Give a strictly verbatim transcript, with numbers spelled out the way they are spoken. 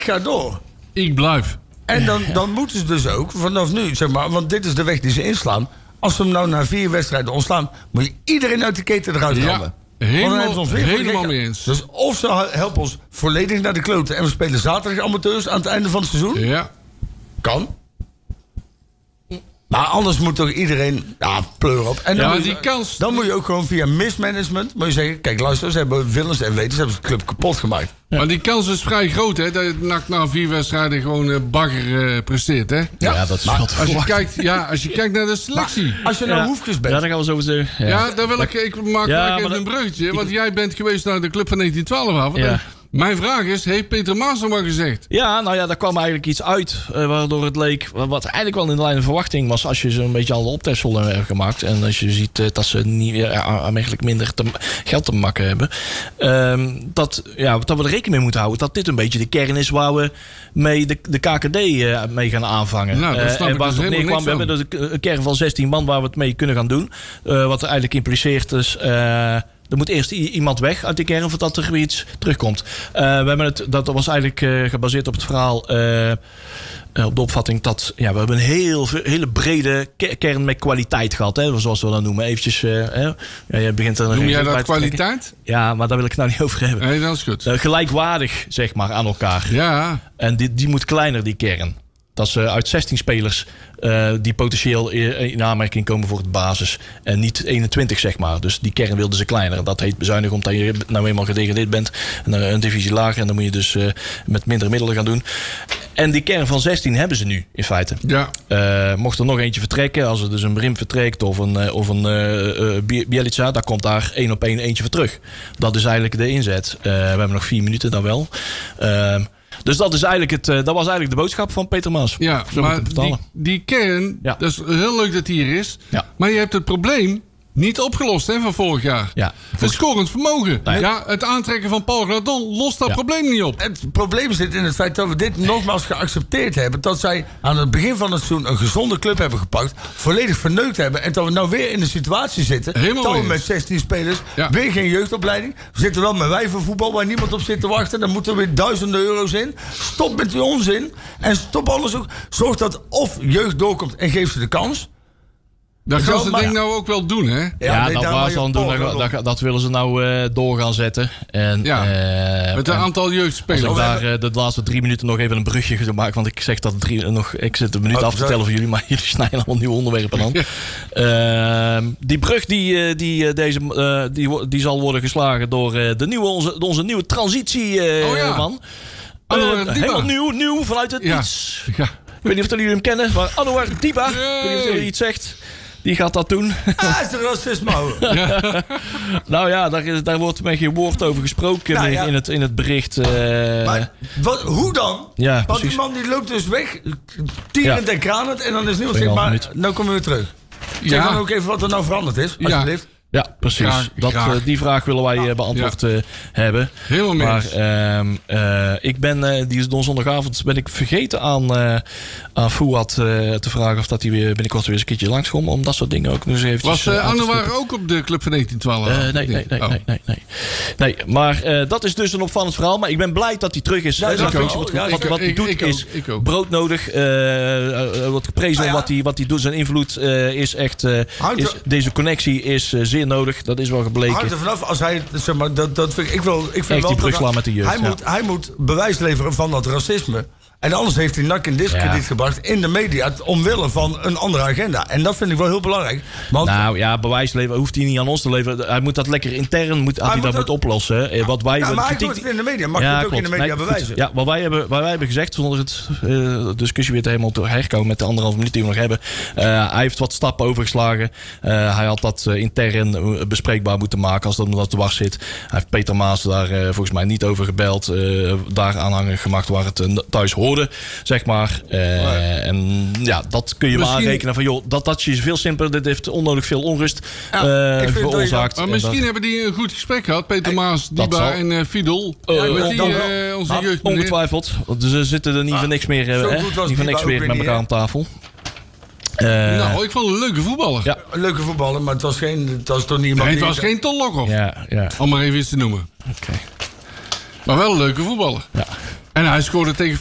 ga door. Ik blijf. En dan, dan moeten ze dus ook, vanaf nu, zeg maar, want dit is de weg die ze inslaan. Als ze hem nou na vier wedstrijden ontslaan, moet je iedereen uit de keten eruit halen. Ja, helemaal, helemaal mee eens. Dus of ze helpen ons volledig naar de kloten en we spelen zaterdag amateurs aan het einde van het seizoen. Ja. Kan. Maar anders moet toch iedereen... Ja, pleur op. En dan, Ja, moet je, die kans- dan moet je ook gewoon via mismanagement... Moet je zeggen, kijk, luister, ze hebben Willens en Wetens... hebben ze de club kapot gemaakt. Ja. Maar die kans is vrij groot, hè? Dat N A C na vier wedstrijden gewoon uh, bagger uh, presteert, hè? Ja, ja dat is maar wel te Als je, verwachten. kijkt, ja, als je kijkt naar de selectie. Maar als je nou Ja. Hoefkes bent... Ja, daar gaan we zo over zeggen. Ja, ja daar wil ik... Ik maak Ja, ja, even maar een dat- bruggetje. Want jij bent geweest naar de club van negentien twaalf avond. Ja. Mijn vraag is, heeft Peter Maas nog maar gezegd? Ja, nou ja, daar kwam eigenlijk iets uit. Uh, waardoor het leek. Wat eigenlijk wel in de lijn van verwachting was. Als je ze een beetje al de optestel hebben gemaakt. En als je ziet uh, dat ze niet, uh, aanmerkelijk minder te, geld te maken hebben. Uh, dat, ja, dat we er rekening mee moeten houden. Dat dit een beetje de kern is waar we mee de, de K K D uh, mee gaan aanvangen. Nou, daar snap uh, en ik waar dus het op helemaal neerkwam. We niks hebben dus een kern van zestien man waar we het mee kunnen gaan doen. Uh, wat eigenlijk impliceert dus... Uh, Er moet eerst i- iemand weg uit die kern voordat er weer iets terugkomt. Uh, we hebben het, dat was eigenlijk uh, gebaseerd op het verhaal... Uh, uh, op de opvatting dat... Ja, we hebben een heel, hele brede ke- kern met kwaliteit gehad. Hè, zoals we dat noemen. Eventjes... Uh, hè, ja, je begint er Noem jij dat bij te trekken. kwaliteit? Ja, maar daar wil ik het nou niet over hebben. Nee, dat is goed. Uh, gelijkwaardig, zeg maar, aan elkaar. Ja. En die, die moet kleiner, die kern. Dat ze uit zestien spelers uh, die potentieel in aanmerking komen voor het basis. En niet eenentwintig, zeg maar. Dus die kern wilden ze kleiner. Dat heet bezuinigen omdat je nou eenmaal gedegradeerd bent. En een divisie lager. En dan moet je dus uh, met mindere middelen gaan doen. En die kern van zestien hebben ze nu, in feite. Ja. Uh, mocht er nog eentje vertrekken, als er dus een Brim vertrekt of een, uh, of een uh, uh, Bjelica, dan komt daar één op één eentje voor terug. Dat is eigenlijk de inzet. Uh, we hebben nog vier minuten dan wel. Uh, Dus dat, is eigenlijk het, uh, dat was eigenlijk de boodschap van Peter Maas. Ja, Zo maar moet ik die, die kern, Ja. dat is heel leuk dat die hier is. Ja. Maar je hebt het probleem niet opgelost hè, van vorig jaar. Ja. Het scorend vermogen. Nee. Ja, het aantrekken van Paul Gladon lost dat Ja. probleem niet op. Het probleem zit in het feit dat we dit nogmaals geaccepteerd hebben. Dat zij aan het begin van het seizoen een gezonde club hebben gepakt. Volledig verneukt hebben. En dat we nou weer in de situatie zitten. Helemaal dat we eens. met zestien spelers Ja. weer geen jeugdopleiding. We zitten wel met wijvenvoetbal waar niemand op zit te wachten. Dan moeten er weer duizenden euro's in. Stop met die onzin. En stop alles ook. Zorg dat of jeugd doorkomt en geef ze de kans. Dat Zo, gaan ze maar- denk ik nou ook wel doen, hè? Ja, nee, dat, daar was waar je dan doen, Paul dat, Gladon- dat, dat willen ze nou uh, door gaan zetten. En, Ja, uh, met een en aantal als jeugdspelers. ik daar uh, de laatste drie minuten nog even een brugje ga maken. Want ik zeg dat het drie, nog, ik zit een minuut Oh, af te sorry. tellen voor jullie. Maar jullie snijden allemaal nieuwe onderwerpen aan. Uh, die brug die, uh, die, uh, deze, uh, die, wo- die zal worden geslagen door uh, de nieuwe, onze, onze nieuwe transitie uh, Oh ja. man. Anouar Uh, Diba. helemaal nieuw, nieuw vanuit het Ja. niets. Ja. Ik weet niet of jullie hem kennen, maar Anouar Diba. Ik weet niet of jullie iets zegt. Die gaat dat doen. Ah, is er racisme houden. Nou ja, daar, is, daar wordt met geen woord over gesproken Nou in, ja. in, het, in het bericht. Uh, Maar wat, hoe dan? Ja, Want precies. die man die loopt dus weg. Tierend Ja. en kranend. En dan is nieuws. Tweeënhalf Maar minuut. nou komen we weer terug. Zeg Ja. dan ook even wat er nou veranderd is. Ja. Alsjeblieft. Ja, precies. Graag, dat, graag. uh, die vraag willen wij uh, beantwoord uh, hebben. Helemaal mee Maar eens. uh, uh, ik ben, uh, die don zondagavond ben ik vergeten aan, uh, aan Fouad uh, te vragen of dat hij weer binnenkort weer eens een keertje langskomt. Om dat soort dingen ook nog eens eventjes... Was uh, uh, aan te Anouar stippen. ook op de club van negentien twaalf? Uh, nee, nee, nee, Oh. nee, nee, nee. Nee, maar uh, dat is dus een opvallend verhaal. Maar ik ben blij dat hij terug is. Ja, Uh, dat dat ook. functie wat, Ja, wat, ik- wat hij ik- doet ik is ook, ik ook. broodnodig. Uh, uh, wat geprezen Nou ja. wat, hij, wat hij doet. Zijn invloed uh, is echt... Uh, Houdt is, er- deze connectie is uh, zeer nodig. Dat is wel gebleken. Hangt er vanaf als hij, zeg maar, dat, dat vind ik, ik, wil, ik vind Echt wel die brug dat- slaan met de jeugd, Hij, ja. moet, hij moet bewijs leveren van dat racisme. En anders heeft hij N A C in discrediet Ja. gebracht in de media. Omwille van een andere agenda. En dat vind ik wel heel belangrijk. Want Nou ja, bewijs leveren hoeft hij niet aan ons te leveren. Hij moet dat lekker intern moet, had hij moet dat dat- moeten oplossen. Eh, Wat wij ja, hebben maar hij kritiek- doet het in de media. Mag je het ook in de media Nee, goed. bewijzen? Ja, wat wij hebben, wat wij hebben gezegd, zonder het uh, de discussie weer te helemaal te herkomen met de anderhalf minuut die we nog hebben. Uh, hij heeft wat stappen overgeslagen. Uh, hij had dat uh, intern uh, bespreekbaar moeten maken als dat omdat te dwars zit. Hij heeft Peter Maas daar uh, volgens mij niet over gebeld. Uh, daar aanhangig gemaakt waar het uh, thuis hoorde, zeg maar. Uh, en ja, dat kun je maar Misschien- aanrekenen van joh, dat dat is veel simpeler. Dit heeft onnodig veel onrust Ja, uh, ik vind dat je veroorzaakt. Maar En misschien dat- hebben die een goed gesprek gehad. Peter Maas, dat Diba zal. en uh, Fidel. Uh, met ja, die, dan wel. uh, onze Ah, jeugd. ongetwijfeld. Want ze zitten er niet voor niks meer, zo uh, goed was niet voor Diba niks ook meer weer met niet, elkaar hè? aan tafel. Uh, Nou, ik vond het een leuke voetballer. ja, Een leuke voetballer, maar het was, geen, het was toch niet iemand Nee, het die- was geen Ton Lokhoff. ja, ja. Om maar even iets te noemen. Oké. Maar wel een leuke voetballer. Ja. En hij scoorde tegen